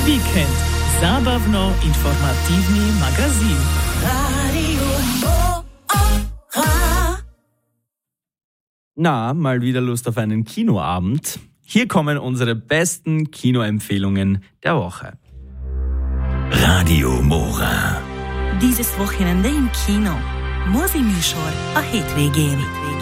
Vikend. Zabavno-informativni magazin. Na, mal wieder Lust auf einen Kinoabend? Hier kommen unsere besten Kinoempfehlungen der Woche. Radio Mora. Dieses Wochenende im Kino. Mozi-műsor a hétvégén.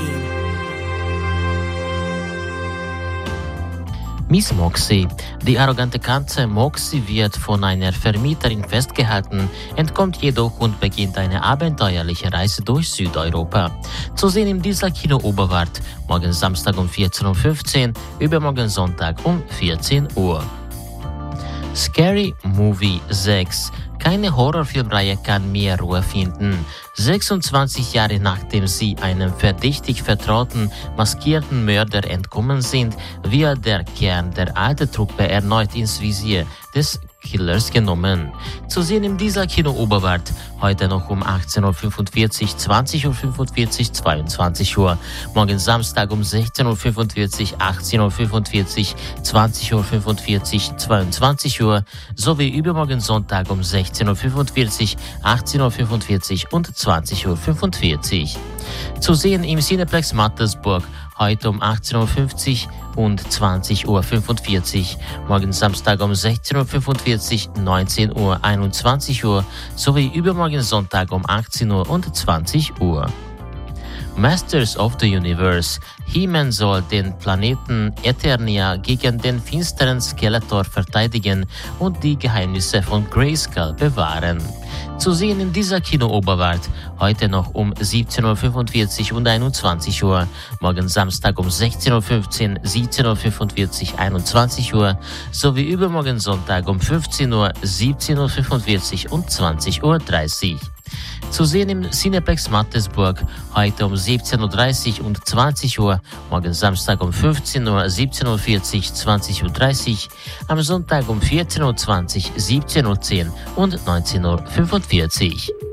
Miss Moxie. Die arrogante Katze Moxie wird von einer Vermieterin festgehalten, entkommt jedoch und beginnt eine abenteuerliche Reise durch Südeuropa. Zu sehen im Diesel Kino Oberwart, morgen Samstag um 14.15 Uhr, übermorgen Sonntag um 14 Uhr. Scary Movie 6. Keine Horrorfilmreihe kann mehr Ruhe finden. 26 Jahre nachdem sie einem verdächtig vertrauten, maskierten Mörder entkommen sind, wird der Kern der alten Truppe erneut ins Visier des Killers genommen. Zu sehen im Diesel Kino Oberwart, heute noch um 18.45 Uhr, 20.45 Uhr, 22 Uhr. Morgen Samstag um 16.45 Uhr, 18.45 Uhr, 20.45 Uhr, 22 Uhr. Sowie übermorgen Sonntag um 16.45 Uhr, 18.45 Uhr und 20.45 Uhr. Zu sehen im Cineplex Mattersburg, heute um 18.50 Uhr und 20.45 Uhr, morgen Samstag um 16.45 Uhr, 19 Uhr, 21 Uhr, sowie übermorgen Sonntag um 18 Uhr und 20 Uhr. Masters of the Universe. He-Man soll den Planeten Eternia gegen den finsteren Skeletor verteidigen und die Geheimnisse von Grayskull bewahren. Zu sehen in dieser Kino Oberwart, heute noch um 17.45 Uhr und 21 Uhr, morgen Samstag um 16.15 Uhr, 17.45 Uhr, 21 Uhr, sowie übermorgen Sonntag um 15 Uhr, 17.45 Uhr und 20.30 Uhr. Zu sehen im Cineplex Mattersburg, heute um 17.30 Uhr und 20 Uhr, morgen Samstag um 15 Uhr, 17.40 Uhr, 20.30 Uhr, am Sonntag um 14.20 Uhr, 17.10 Uhr und 19.45 Uhr.